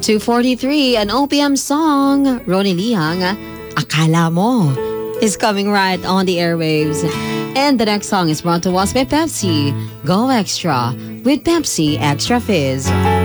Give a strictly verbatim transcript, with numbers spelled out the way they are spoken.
two forty-three, an O P M song, Ronnie Liang, Akala Mo, is coming right on the airwaves. And the next song is brought to us by Pepsi. Go Extra with Pepsi Extra Fizz.